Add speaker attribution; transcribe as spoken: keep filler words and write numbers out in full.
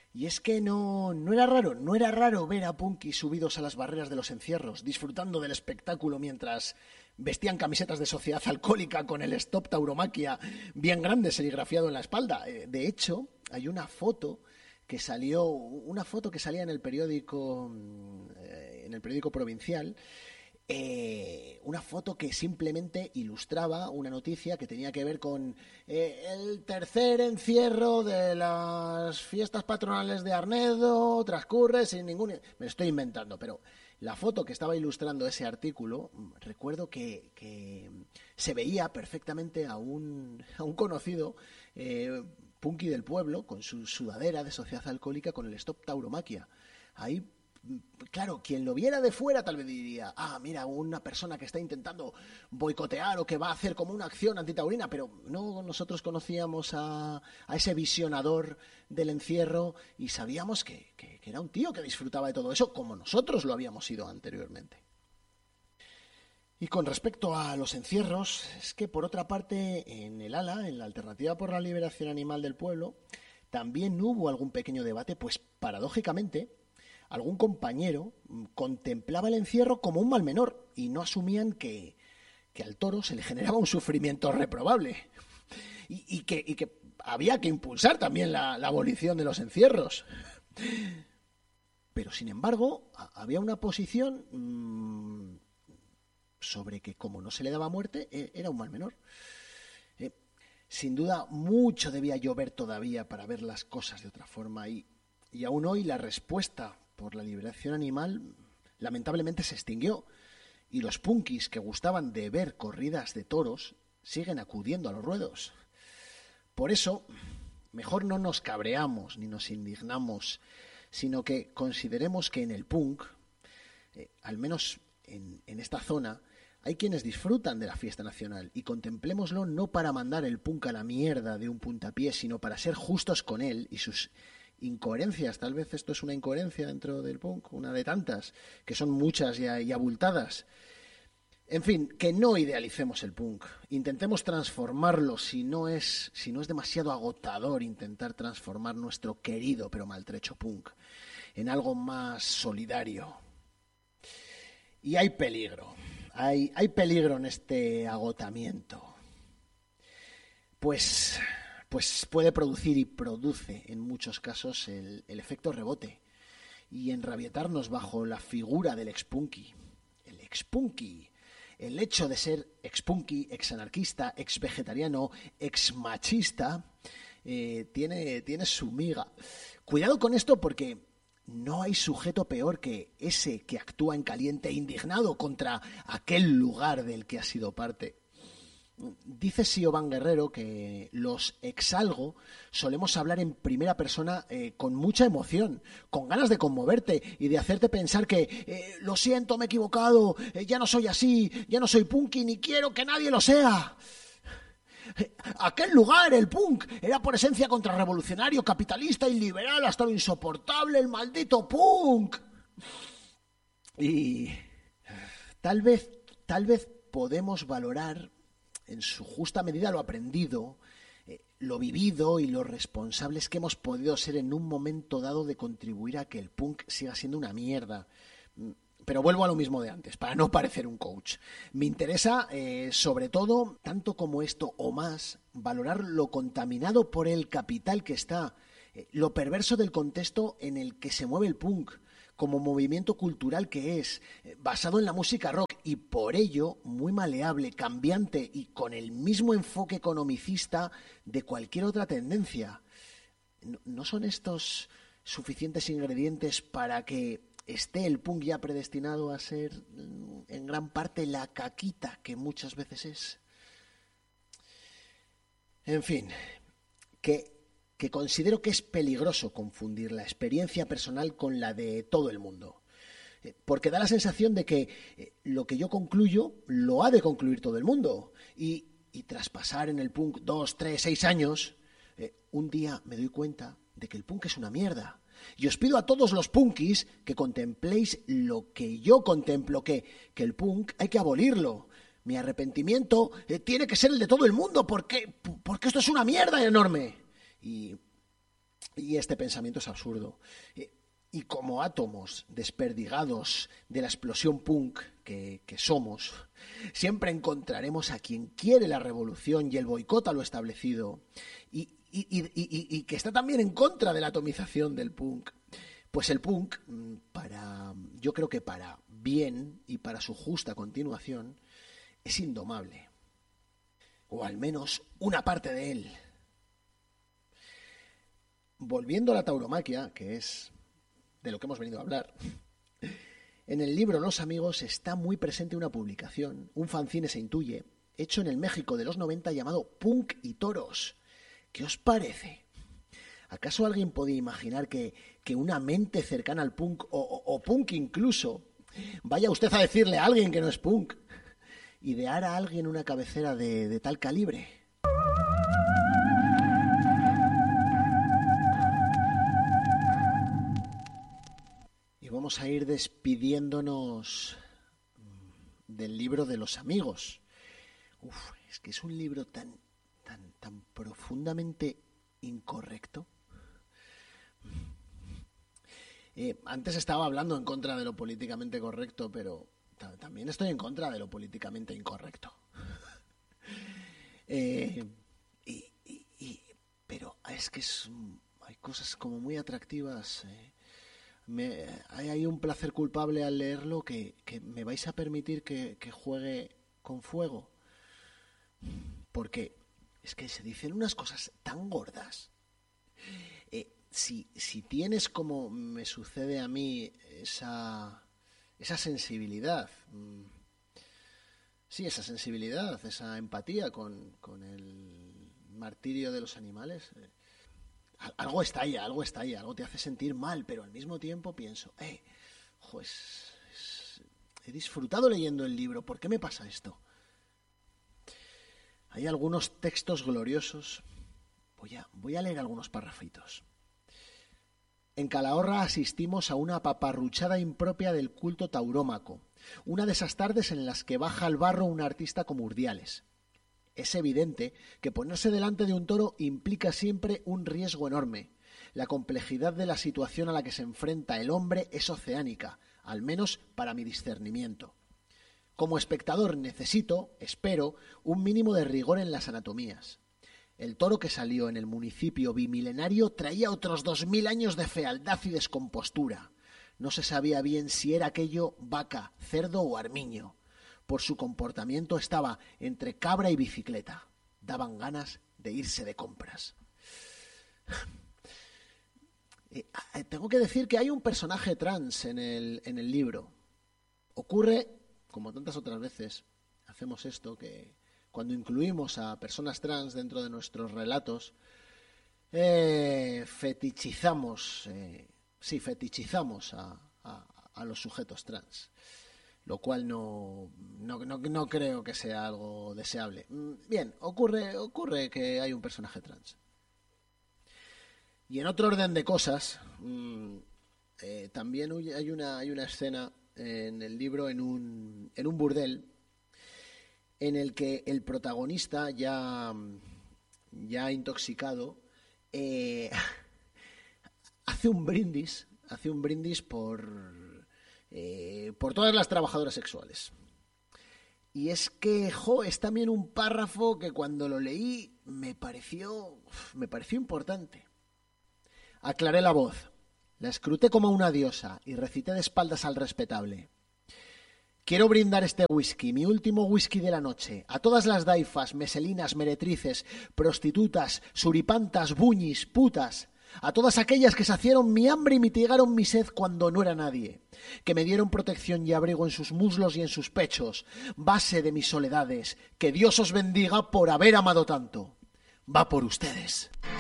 Speaker 1: Y es que no, no era raro, no era raro ver a punkis subidos a las barreras de los encierros, disfrutando del espectáculo mientras vestían camisetas de sociedad alcohólica con el Stop Tauromaquia bien grande serigrafiado en la espalda. Eh, De hecho, hay una foto que salió, una foto que salía en el periódico, mm, eh, en el periódico provincial, eh, una foto que simplemente ilustraba una noticia que tenía que ver con eh, el tercer encierro de las fiestas patronales de Arnedo transcurre sin ningún... Me lo estoy inventando, pero la foto que estaba ilustrando ese artículo, recuerdo que, que se veía perfectamente a un, a un conocido eh, punky del pueblo con su sudadera de sociedad alcohólica con el Stop Tauromaquia. Ahí, claro, quien lo viera de fuera tal vez diría, ah, mira, una persona que está intentando boicotear o que va a hacer como una acción antitaurina, pero no, nosotros conocíamos a, a ese visionador del encierro y sabíamos que, que, que era un tío que disfrutaba de todo eso como nosotros lo habíamos sido anteriormente. Y con respecto a los encierros, es que por otra parte, en el ALA, en la Alternativa por la Liberación Animal del Pueblo, también hubo algún pequeño debate, pues paradójicamente, algún compañero contemplaba el encierro como un mal menor y no asumían que, que al toro se le generaba un sufrimiento reprobable y, y, que, y que había que impulsar también la, la abolición de los encierros. Pero, sin embargo, a, había una posición mmm, sobre que como no se le daba muerte, eh, era un mal menor. Eh, sin duda, mucho debía llover todavía para ver las cosas de otra forma y, y aún hoy la respuesta por la liberación animal lamentablemente se extinguió y los punkis que gustaban de ver corridas de toros siguen acudiendo a los ruedos. Por eso, mejor no nos cabreamos ni nos indignamos, sino que consideremos que en el punk, eh, al menos en, en esta zona, hay quienes disfrutan de la fiesta nacional y contemplémoslo no para mandar el punk a la mierda de un puntapié, sino para ser justos con él y sus incoherencias. Tal vez esto es una incoherencia dentro del punk, una de tantas, que son muchas y, y abultadas. En fin, que no idealicemos el punk. Intentemos transformarlo si no es, si no es demasiado agotador intentar transformar nuestro querido pero maltrecho punk en algo más solidario. Y hay peligro. Hay, hay peligro en este agotamiento. Pues... pues puede producir y produce en muchos casos el, el efecto rebote y enrabietarnos bajo la figura del expunky. El expunky, el hecho de ser expunky, exanarquista, exvegetariano, exmachista, eh, tiene, tiene su miga. Cuidado con esto porque no hay sujeto peor que ese que actúa en caliente e indignado contra aquel lugar del que ha sido parte. Dice Siobhan Guerrero que los exalgo solemos hablar en primera persona eh, con mucha emoción, con ganas de conmoverte y de hacerte pensar que eh, lo siento, me he equivocado, eh, ya no soy así, ya no soy punky ni quiero que nadie lo sea. Aquel lugar, el punk, era por esencia contrarrevolucionario, capitalista y liberal hasta lo insoportable, el maldito punk. Y tal vez, tal vez podemos valorar en su justa medida lo aprendido, eh, lo vivido y lo responsables que hemos podido ser en un momento dado de contribuir a que el punk siga siendo una mierda. Pero vuelvo a lo mismo de antes, para no parecer un coach. Me interesa, eh, sobre todo, tanto como esto o más, valorar lo contaminado por el capital que está, eh, lo perverso del contexto en el que se mueve el punk, como movimiento cultural que es, basado en la música rock y por ello muy maleable, cambiante y con el mismo enfoque economicista de cualquier otra tendencia. ¿No son estos suficientes ingredientes para que esté el punk ya predestinado a ser en gran parte la caquita que muchas veces es? En fin, que... que considero que es peligroso confundir la experiencia personal con la de todo el mundo. Porque da la sensación de que lo que yo concluyo lo ha de concluir todo el mundo. Y, y tras pasar en el punk dos, tres, seis años, eh, un día me doy cuenta de que el punk es una mierda. Y os pido a todos los punkis que contempléis lo que yo contemplo, que, que el punk hay que abolirlo. Mi arrepentimiento eh, tiene que ser el de todo el mundo, porque, porque esto es una mierda enorme. Y, Y este pensamiento es absurdo. Y como átomos desperdigados de la explosión punk que, que somos, siempre encontraremos a quien quiere la revolución y el boicot a lo establecido, y, y, y, y, y que está también en contra de la atomización del punk. Pues el punk, para, yo creo que para bien y para su justa continuación, es indomable. O al menos una parte de él. Volviendo a la tauromaquia, que es de lo que hemos venido a hablar, en el libro Los Amigos está muy presente una publicación, un fanzine se intuye, hecho en el México de los noventa llamado Punk y Toros. ¿Qué os parece? ¿Acaso alguien podía imaginar que, que una mente cercana al punk, o, o, o punk incluso, vaya usted a decirle a alguien que no es punk, ideara a alguien una cabecera de, de tal calibre? Y vamos a ir despidiéndonos del libro de Los Amigos. Uf, es que es un libro tan, tan, tan profundamente incorrecto. Eh, antes estaba hablando en contra de lo políticamente correcto, pero t- también estoy en contra de lo políticamente incorrecto. eh, y, y, y, pero es que es, hay cosas como muy atractivas. Eh. Me, hay, hay un placer culpable al leerlo que, que me vais a permitir que, que juegue con fuego. Porque es que se dicen unas cosas tan gordas. Eh, si, si tienes, como me sucede a mí, esa, esa sensibilidad, sí, esa sensibilidad, esa empatía con, con el martirio de los animales, eh, algo estalla, algo estalla, algo te hace sentir mal, pero al mismo tiempo pienso, eh, pues he disfrutado leyendo el libro, ¿por qué me pasa esto? Hay algunos textos gloriosos. Voy a, voy a leer algunos parrafitos. En Calahorra asistimos a una paparruchada impropia del culto taurómaco, una de esas tardes en las que baja al barro un artista como Urdiales. Es evidente que ponerse delante de un toro implica siempre un riesgo enorme. La complejidad de la situación a la que se enfrenta el hombre es oceánica, al menos para mi discernimiento. Como espectador necesito, espero, un mínimo de rigor en las anatomías. El toro que salió en el municipio bimilenario traía otros dos mil años de fealdad y descompostura. No se sabía bien si era aquello vaca, cerdo o armiño. Por su comportamiento estaba entre cabra y bicicleta. Daban ganas de irse de compras. Eh, tengo que decir que hay un personaje trans en el, en el libro. Ocurre, como tantas otras veces hacemos esto, que cuando incluimos a personas trans dentro de nuestros relatos, eh, fetichizamos, eh, sí, fetichizamos a, a, a los sujetos trans, lo cual no, no, no, no creo que sea algo deseable. Bien, ocurre, ocurre que hay un personaje trans. Y en otro orden de cosas, mmm, eh, también hay una, hay una escena en el libro en un, en un burdel en el que el protagonista, ya, ya intoxicado, eh, hace un brindis, hace un brindis por, eh, por todas las trabajadoras sexuales. Y es que, jo, es también un párrafo que cuando lo leí me pareció, me pareció importante. Aclaré la voz, la escruté como una diosa y recité de espaldas al respetable. Quiero brindar este whisky, mi último whisky de la noche, a todas las daifas, meselinas, meretrices, prostitutas, suripantas, buñis, putas, a todas aquellas que saciaron mi hambre y mitigaron mi sed cuando no era nadie, que me dieron protección y abrigo en sus muslos y en sus pechos, base de mis soledades, que Dios os bendiga por haber amado tanto. Va por ustedes.